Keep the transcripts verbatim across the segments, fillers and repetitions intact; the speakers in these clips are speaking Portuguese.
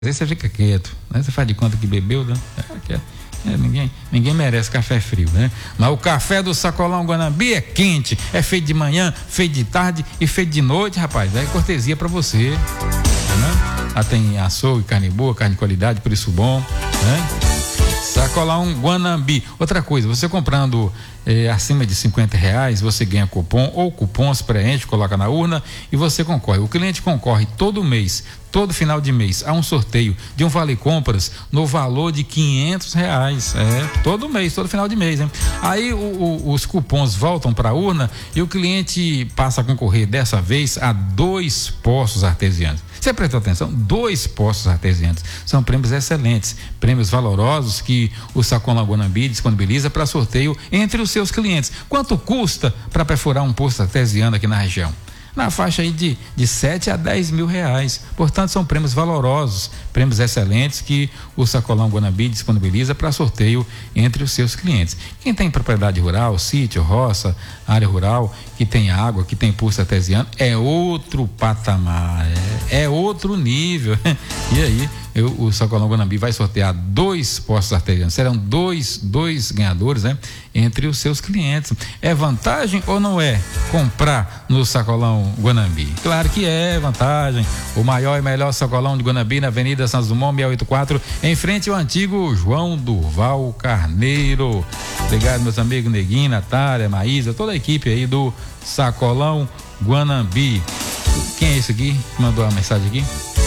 Aí você fica quieto, né? Você faz de conta que bebeu, né? É, é, ninguém, ninguém merece café frio, né? Mas o café do Sacolão Guanambi é quente, é feito de manhã, feito de tarde e feito de noite, rapaz. É cortesia pra você, né? Lá tem açougue, carne boa, carne de qualidade, preço bom, né? Sacolão Guanambi. Outra coisa, você comprando eh, acima de cinquenta reais, você ganha cupom ou cupons, preenche, coloca na urna e você concorre. O cliente concorre todo mês, todo final de mês, a um sorteio de um vale compras no valor de quinhentos reais. É, todo mês, todo final de mês, hein? Aí o, o, os cupons voltam para a urna e o cliente passa a concorrer dessa vez a dois poços artesianos. Você prestou atenção? Dois poços artesianos. São prêmios excelentes, prêmios valorosos que o Sacolão Guanambi disponibiliza para sorteio entre os seus clientes. Quanto custa para perfurar um poço artesiano aqui na região? Na faixa aí de, de sete a dez mil reais. Portanto, são prêmios valorosos, prêmios excelentes que o Sacolão Guanambi disponibiliza para sorteio entre os seus clientes. Quem tem propriedade rural, sítio, roça, área rural, que tem água, que tem poço artesiano, é outro patamar, é, é outro nível. E aí, eu, o Sacolão Guanambi vai sortear dois poços artesianos. Serão dois, dois ganhadores, né? Entre os seus clientes. É vantagem ou não é comprar no Sacolão Guanambi? Claro que é vantagem. O maior e melhor Sacolão de Guanambi na Avenida Santos Dumont seiscentos e oitenta e quatro, em frente ao antigo João Durval Carneiro. Obrigado, meus amigos Neguinho, Natália, Maísa, toda a equipe aí do Sacolão Guanambi. Quem é esse aqui que mandou a mensagem aqui?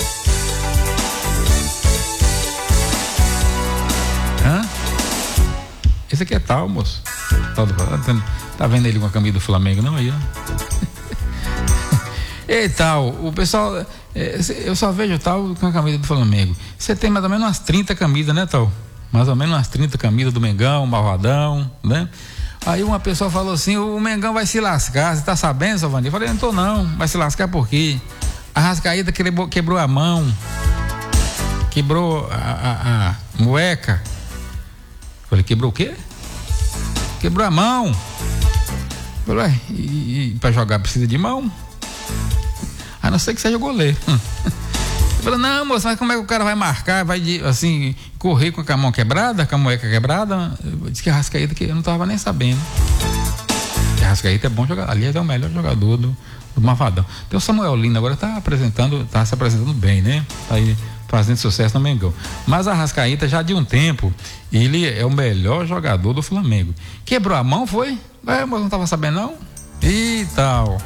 Hã? Esse aqui é tal, moço. Tal do, tá vendo ele com a camisa do Flamengo, não? Aí, ó. E tal, o pessoal, é, eu só vejo tal com a camisa do Flamengo. Você tem mais ou menos umas trinta camisas, né, tal? Mais ou menos umas trinta camisas do Mengão, Malvadão, né? Aí uma pessoa falou assim: o Mengão vai se lascar, você tá sabendo, Salvani? Eu falei: não tô não, vai se lascar por quê? A Arrascaeta quebrou, quebrou a mão, quebrou a, a, a mueca. Eu falei: quebrou o quê? Quebrou a mão. Eu falei: e, e pra jogar precisa de mão? A não ser que seja goleiro. Falei: não, moço, mas como é que o cara vai marcar, vai assim, correr com a mão quebrada, com a moeca quebrada? Eu disse que a Arrascaeta, que eu não tava nem sabendo. Que a Arrascaeta é bom jogador, ali é o melhor jogador do, do Malvadão. Tem o Samuel Lino agora, tá apresentando, tá se apresentando bem, né? Tá aí fazendo sucesso no Mengão. Mas a Arrascaeta, já de um tempo, ele é o melhor jogador do Flamengo. Quebrou a mão, foi? É, mas não tava sabendo não? E tal.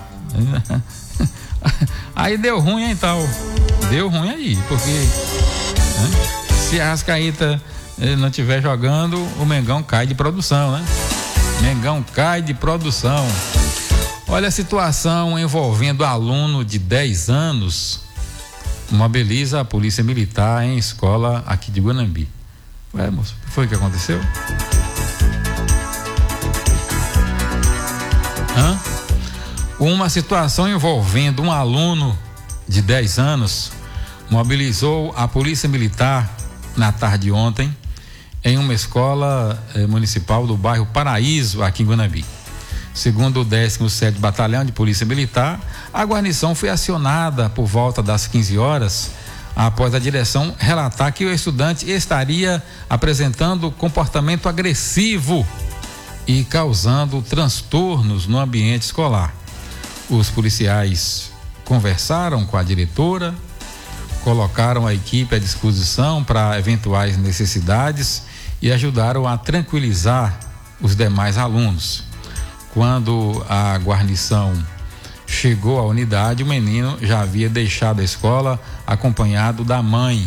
Aí deu ruim, hein, tal. Deu ruim aí, porque né, se a Arrascaeta eh, não estiver jogando, o Mengão cai de produção, né? Mengão cai de produção. Olha, a situação envolvendo aluno de dez anos mobiliza a polícia militar em escola aqui de Guanambi. Ué, moço, o que foi que aconteceu? Hã? Uma situação envolvendo um aluno de dez anos mobilizou a polícia militar na tarde de ontem em uma escola eh, municipal do bairro Paraíso, aqui em Guanambi. Segundo o décimo sétimo Batalhão de Polícia Militar, a guarnição foi acionada por volta das quinze horas, após a direção relatar que o estudante estaria apresentando comportamento agressivo e causando transtornos no ambiente escolar. Os policiais conversaram com a diretora, colocaram a equipe à disposição para eventuais necessidades e ajudaram a tranquilizar os demais alunos. Quando a guarnição chegou à unidade, o menino já havia deixado a escola acompanhado da mãe.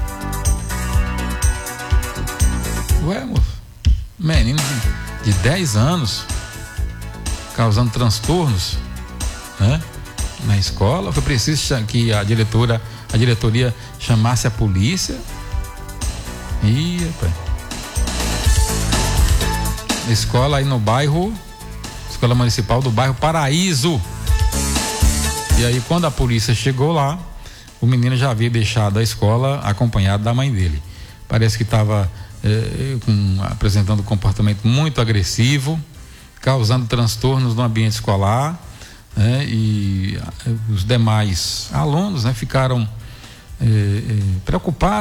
Ué, moço, menino de, de dez anos causando transtornos, né? Na escola, foi preciso que a diretora, a diretoria chamasse a polícia. Ih, rapaz. Escola aí no bairro, escola municipal do bairro Paraíso. E aí, quando a polícia chegou lá, o menino já havia deixado a escola acompanhado da mãe dele. Parece que estava eh, apresentando um comportamento muito agressivo, causando transtornos no ambiente escolar. Né, e os demais alunos, né, ficaram é, é, preocupado